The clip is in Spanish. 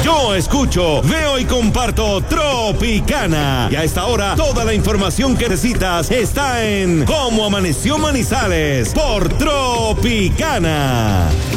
Yo escucho, veo y comparto Tropicana. Y a esta hora, toda la información que necesitas está en Cómo Amaneció Manizales por Tropicana.